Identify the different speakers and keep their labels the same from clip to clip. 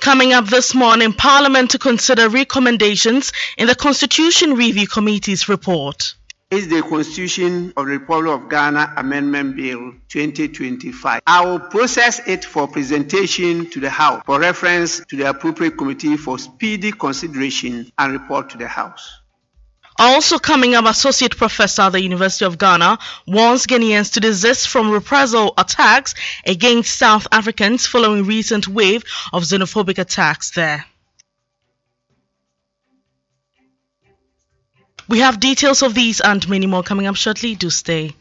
Speaker 1: Coming up this morning, Parliament to consider recommendations in the Constitution Review Committee's report.
Speaker 2: Is the Constitution of the Republic of Ghana Amendment Bill 2025. I will process it for presentation to the House for reference to the appropriate committee for speedy consideration and report to the House.
Speaker 1: Also coming up, Associate Professor at the University of Ghana warns Ghanaians to desist from reprisal attacks against South Africans following recent wave of xenophobic attacks there. We have details of these and many more coming up shortly. Do stay.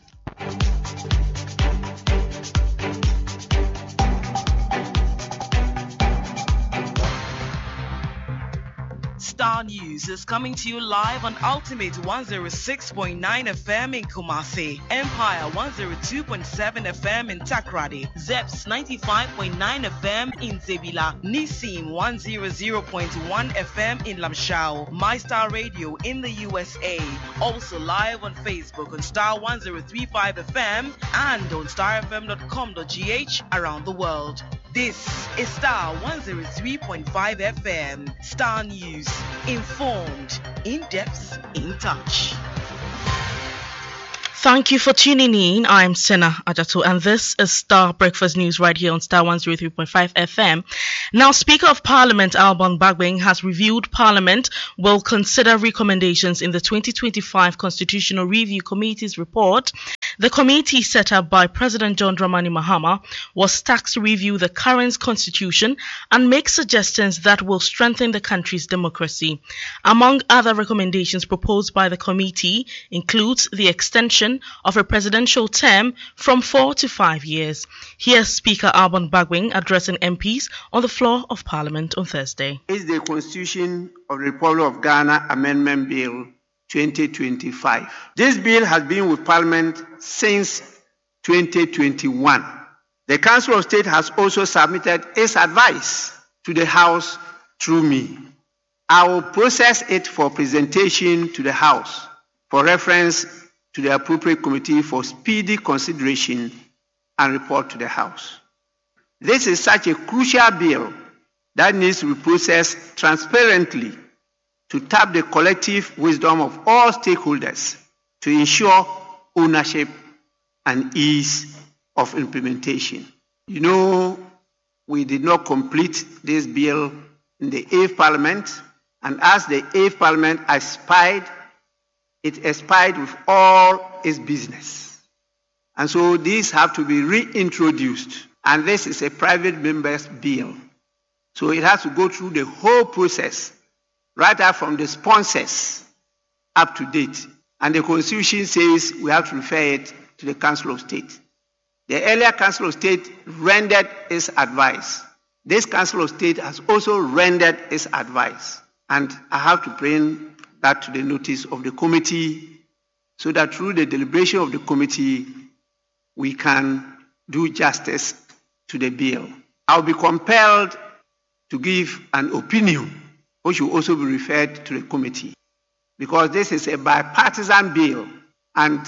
Speaker 1: Star News is coming to you live on Ultimate 106.9 FM in Kumasi, Empire 102.7 FM in Takrady, Zeps 95.9 FM in Zebila, Nissim 100.1 FM in Lamshao, MyStar Radio in the USA, also live on Facebook on Star 1035 FM and on starfm.com.gh around the world. This is Star 103.5 FM. Star News. Informed, in depth, in touch. Thank you for tuning in. I'm Sena Ajato, and this is Star Breakfast News right here on Star 103.5 FM. Now, Speaker of Parliament Alban Bagbin has reviewed Parliament will consider recommendations in the 2025 Constitutional Review Committee's report. The committee set up by President John Dramani Mahama was tasked to review the current constitution and make suggestions that will strengthen the country's democracy. Among other recommendations proposed by the committee includes the extension of a presidential term from 4 to 5 years. Here's Speaker Alban Bagbin addressing MPs on the floor of Parliament on Thursday.
Speaker 2: Is the Constitution of the Republic of Ghana Amendment Bill 2025. This bill has been with Parliament since 2021. The Council of State has also submitted its advice to the House through me. I will process it for presentation to the House for reference to the appropriate committee for speedy consideration and report to the House. This is such a crucial bill that needs to be processed transparently to tap the collective wisdom of all stakeholders to ensure ownership and ease of implementation. You know, we did not complete this bill in the 8th Parliament, and as the 8th Parliament expired, it expired with all its business. And so these have to be reintroduced. And this is a private member's bill. So it has to go through the whole process, right up from the sponsors up to date. And the Constitution says we have to refer it to the Council of State. The earlier Council of State rendered its advice. This Council of State has also rendered its advice. And I have to bring that to the notice of the committee so that through the deliberation of the committee, we can do justice to the bill. I'll be compelled to give an opinion, which will also be referred to the committee, because this is a bipartisan bill and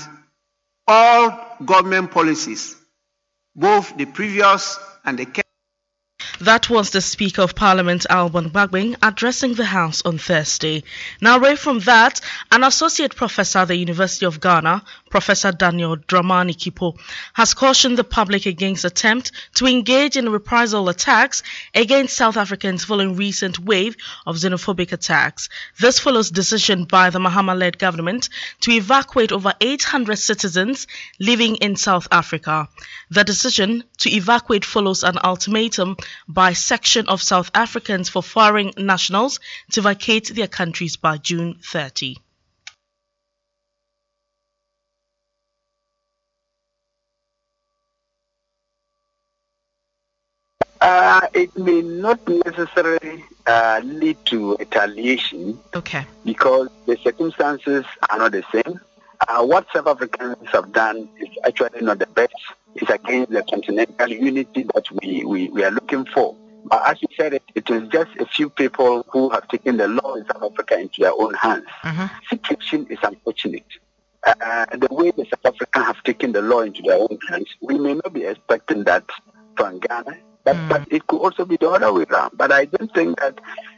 Speaker 2: all government policies, both the previous and the current.
Speaker 1: That was the Speaker of Parliament, Alban Bagbin, addressing the House on Thursday. Now, away from that, an Associate Professor at the University of Ghana, Professor Daniel Dramani Kipo, has cautioned the public against attempt to engage in reprisal attacks against South Africans following recent wave of xenophobic attacks. This follows decision by the Mahama-led government to evacuate over 800 citizens living in South Africa. The decision to evacuate follows an ultimatum by section of South Africans for foreign nationals to vacate their countries by June 30.
Speaker 3: It may not necessarily lead to retaliation.
Speaker 1: Okay.
Speaker 3: Because the circumstances are not the same. What South Africans have done is actually not the best. It's against the continental unity that we are looking for. But as you said, it is just a few people who have taken the law in South Africa into their own hands. Situation is unfortunate. The way the South Africans have taken the law into their own hands, we may not be expecting that from Ghana But it could also be the other way around. But I don't think that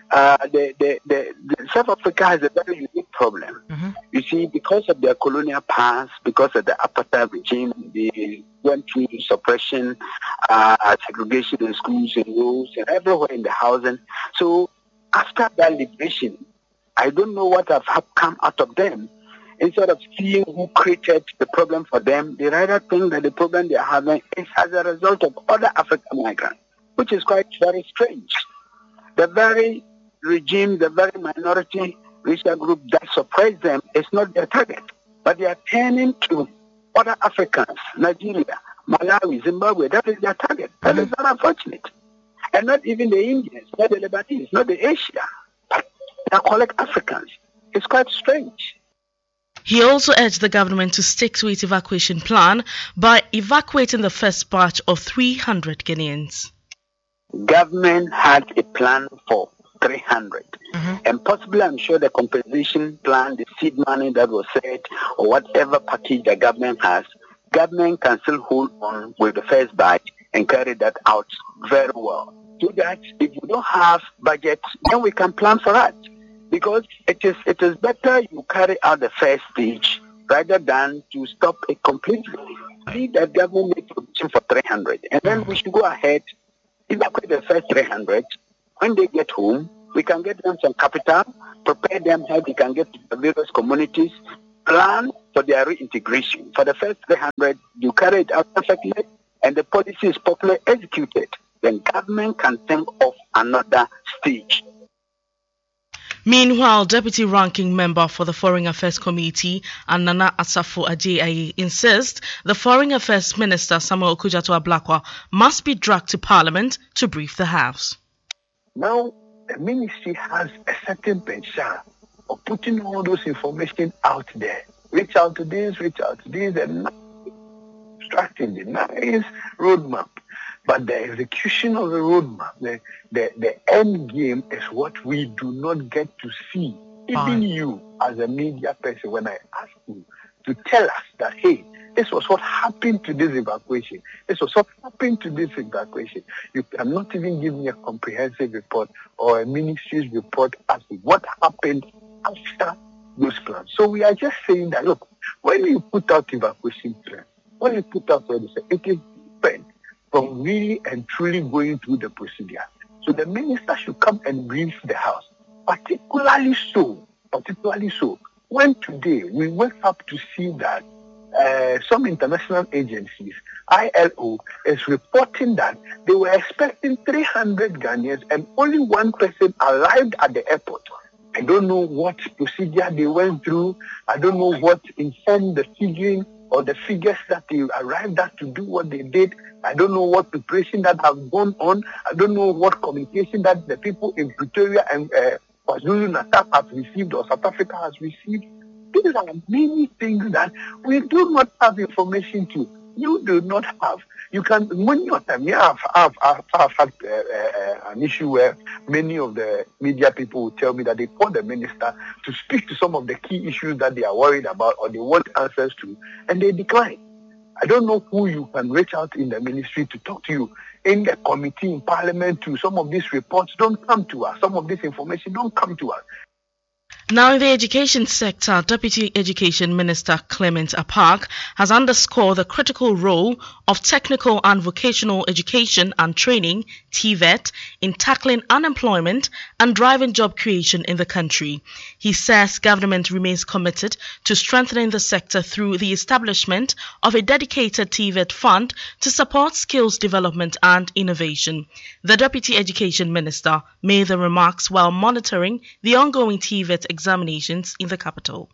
Speaker 3: the South Africa has a very unique problem. You see, because of their colonial past, because of the apartheid regime, they went through suppression, segregation in schools and rules and everywhere in the housing. So after that liberation, I don't know what have come out of them. Instead of seeing who created the problem for them, they rather think that the problem they are having is as a result of other African migrants, which is quite very strange. The very regime, the very minority racial group that suppressed them is not their target, but they are turning to other Africans, Nigeria, Malawi, Zimbabwe. That is their target. That is not unfortunate. And not even the Indians, not the Lebanese, not the Asia, but they are called Africans. It's quite strange.
Speaker 1: He also urged the government to stick to its evacuation plan by evacuating the first batch of 300 Ghanaians.
Speaker 3: Government had a plan for 300. And possibly, I'm sure the compensation plan, the seed money that was set, or whatever package the government has, government can still hold on with the first batch and carry that out very well. So that if we don't have budget, then we can plan for that. Because it is better you carry out the first stage rather than to stop it completely. See that government made provision for 300, and then we should go ahead, evacuate the first 300. When they get home, we can get them some capital, prepare them how they can get to the various communities, plan for their reintegration. For the first 300, you carry it out perfectly, and the policy is properly executed. Then government can think of another stage.
Speaker 1: Meanwhile, Deputy Ranking Member for the Foreign Affairs Committee, Nana Asafo-Adjei, insists the Foreign Affairs Minister, Samuel Okudzeto-Ablakwa, must be dragged to Parliament to brief the House.
Speaker 4: Now, the ministry has a certain penchant of putting all those information out there. Reach out to this, and extracting the nice roadmap. But the execution of the roadmap, the end game is what we do not get to see. Even you, as a media person, when I ask you to tell us that, hey, this was what happened to this evacuation, this was what happened to this evacuation, you cannot even give me a comprehensive report or a ministry's report as to what happened after those plans. So we are just saying that, look, when you put out evacuation plans, when you put out what you say, it is different from really and truly going through the procedure. So the minister should come and brief the House, particularly so when today we wake up to see that some international agencies, ILO, is reporting that they were expecting 300 Ghanaians and only one person arrived at the airport. I don't know what procedure they went through. I don't know what informed the figuring or the figures that they arrived at to do what they did. I don't know what preparation that has gone on. I don't know what communication that the people in Pretoria and KwaZulu-Natal have received or South Africa has received. These are many things that we do not have information to. You do not have. You can, many of them, I've had an issue where many of the media people will tell me that they call the minister to speak to some of the key issues that they are worried about or they want answers to, and they decline. I don't know who you can reach out in the ministry to talk to you. In the committee, in Parliament, to some of these reports don't come to us. Some of this information don't come to us.
Speaker 1: Now, in the education sector, Deputy Education Minister Clement Apak has underscored the critical role of technical and vocational education and training, TVET, in tackling unemployment and driving job creation in the country. He says government remains committed to strengthening the sector through the establishment of a dedicated TVET fund to support skills development and innovation. The Deputy Education Minister made the remarks while monitoring the ongoing TVET examinations in the capital.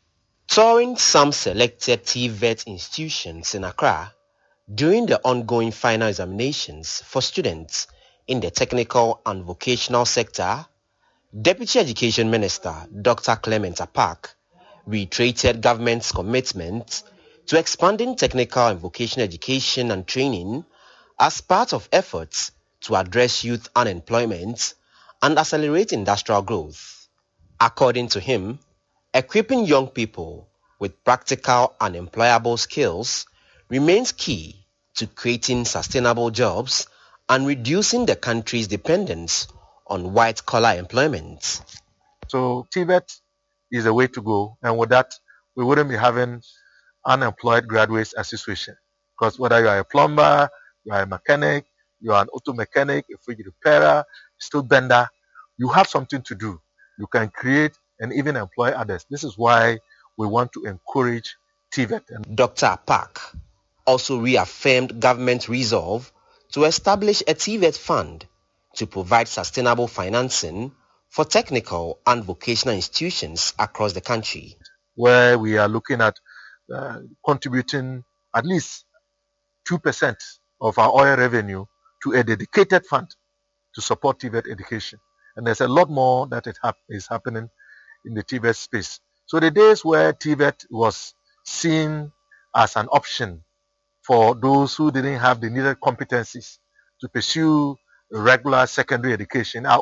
Speaker 5: Touring some selected TVET institutions in Accra during the ongoing final examinations for students in the technical and vocational sector, Deputy Education Minister Dr. Clement Apak reiterated government's commitment to expanding technical and vocational education and training as part of efforts to address youth unemployment and accelerate industrial growth. According to him, equipping young people with practical and employable skills remains key to creating sustainable jobs and reducing the country's dependence on white-collar employment.
Speaker 6: So TVET is a way to go, and with that, we wouldn't be having unemployed graduates as situation. Because whether you are a plumber, you are a mechanic, you are an auto mechanic, a fridge repairer, steel bender, you have something to do. You can create and even employ others. This is why we want to encourage TVET.
Speaker 5: Dr. Park also reaffirmed government's resolve to establish a TVET fund to provide sustainable financing for technical and vocational institutions across the country.
Speaker 6: Where we are looking at contributing at least 2% of our oil revenue to a dedicated fund to support TVET education. And there's a lot more that is happening in the TVET space. So the days where TVET was seen as an option for those who didn't have the needed competencies to pursue regular secondary education are